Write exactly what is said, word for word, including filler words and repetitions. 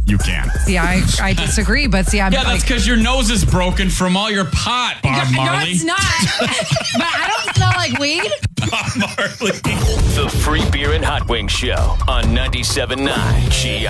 you can. See, I, I disagree, but see, I'm Yeah, that's like, because your nose is broken from all your pot, Bob no, Marley. it's not. But I don't smell like weed. Bob Marley. The Free Beer and Hot Wings Show on ninety-seven point nine G